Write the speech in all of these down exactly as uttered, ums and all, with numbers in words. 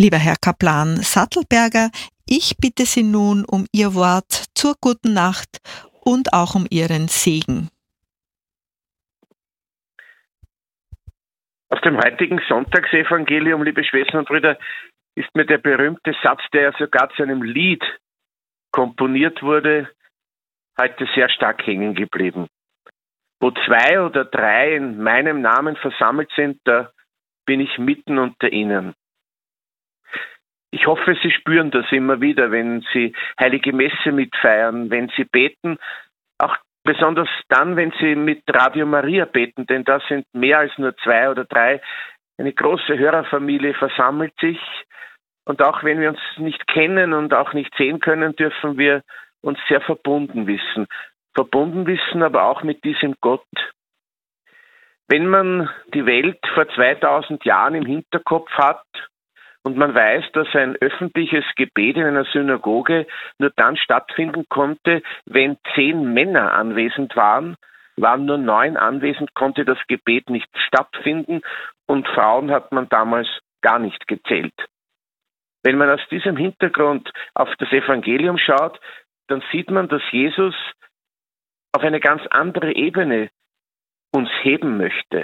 Lieber Herr Kaplan Sattelberger, ich bitte Sie nun um Ihr Wort zur guten Nacht und auch um Ihren Segen. Aus dem heutigen Sonntagsevangelium, liebe Schwestern und Brüder, ist mir der berühmte Satz, der ja sogar zu einem Lied komponiert wurde, heute sehr stark hängen geblieben. Wo zwei oder drei in meinem Namen versammelt sind, da bin ich mitten unter ihnen. Ich hoffe, Sie spüren das immer wieder, wenn Sie Heilige Messe mitfeiern, wenn Sie beten, auch besonders dann, wenn Sie mit Radio Maria beten, denn da sind mehr als nur zwei oder drei. Eine große Hörerfamilie versammelt sich. Und auch wenn wir uns nicht kennen und auch nicht sehen können, dürfen wir uns sehr verbunden wissen. Verbunden wissen, aber auch mit diesem Gott. Wenn man die Welt vor zweitausend Jahren im Hinterkopf hat und man weiß, dass ein öffentliches Gebet in einer Synagoge nur dann stattfinden konnte, wenn zehn Männer anwesend waren, waren nur neun anwesend, konnte das Gebet nicht stattfinden und Frauen hat man damals gar nicht gezählt. Wenn man aus diesem Hintergrund auf das Evangelium schaut, dann sieht man, dass Jesus auf eine ganz andere Ebene uns heben möchte.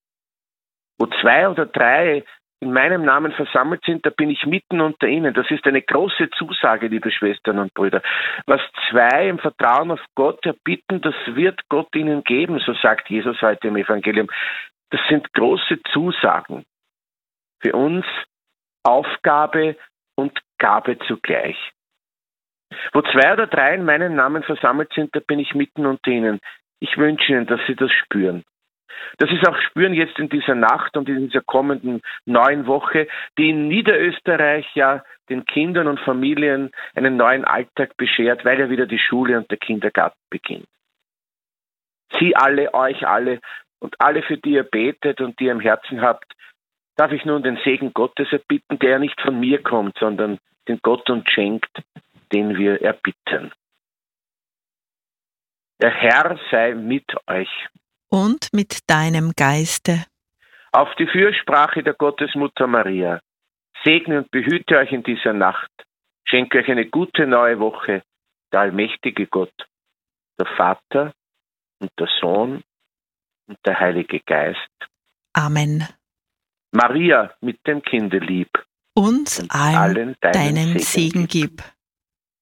Wo zwei oder drei in meinem Namen versammelt sind, da bin ich mitten unter ihnen. Das ist eine große Zusage, liebe Schwestern und Brüder. Was zwei im Vertrauen auf Gott erbitten, das wird Gott ihnen geben, so sagt Jesus heute im Evangelium. Das sind große Zusagen. Für uns Aufgabe und Gabe zugleich. Wo zwei oder drei in meinem Namen versammelt sind, da bin ich mitten unter ihnen. Ich wünsche Ihnen, dass Sie das spüren. Dass Sie es auch spüren jetzt in dieser Nacht und in dieser kommenden neuen Woche, die in Niederösterreich ja den Kindern und Familien einen neuen Alltag beschert, weil ja wieder die Schule und der Kindergarten beginnt. Sie alle, euch alle und alle, für die ihr betet und die ihr im Herzen habt, darf ich nun den Segen Gottes erbitten, der ja nicht von mir kommt, sondern den Gott uns schenkt, den wir erbitten. Der Herr sei mit euch. Und mit deinem Geiste. Auf die Fürsprache der Gottesmutter Maria. Segne und behüte euch in dieser Nacht. Schenke euch eine gute neue Woche. Der allmächtige Gott, der Vater und der Sohn und der Heilige Geist. Amen. Maria mit dem Kindelieb. Uns und allen allen deinen, deinen Segen, Segen gib.